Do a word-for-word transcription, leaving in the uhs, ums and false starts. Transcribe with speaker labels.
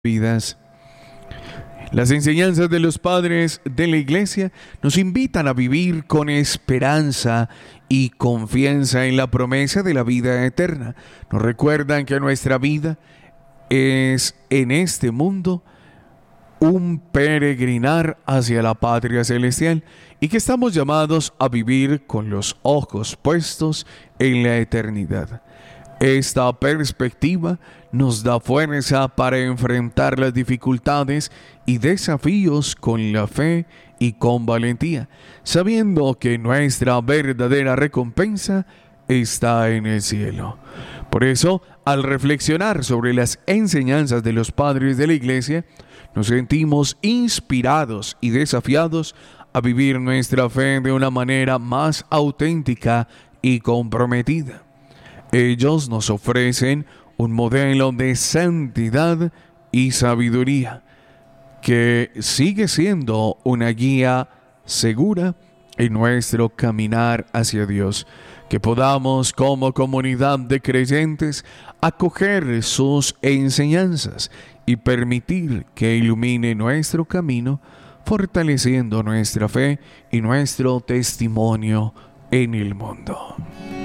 Speaker 1: vidas. Las enseñanzas de los padres de la Iglesia nos invitan a vivir con esperanza y confianza en la promesa de la vida eterna. Nos recuerdan que nuestra vida es en este mundo un peregrinar hacia la patria celestial y que estamos llamados a vivir con los ojos puestos en la eternidad. Esta perspectiva nos da fuerza para enfrentar las dificultades y desafíos con la fe y con valentía, sabiendo que nuestra verdadera recompensa está en el cielo. Por eso, al reflexionar sobre las enseñanzas de los padres de la Iglesia, nos sentimos inspirados y desafiados a vivir nuestra fe de una manera más auténtica y comprometida. Ellos nos ofrecen un modelo de santidad y sabiduría que sigue siendo una guía segura en nuestro caminar hacia Dios. Que podamos como comunidad de creyentes acoger sus enseñanzas y permitir que ilumine nuestro camino, fortaleciendo nuestra fe y nuestro testimonio en el mundo.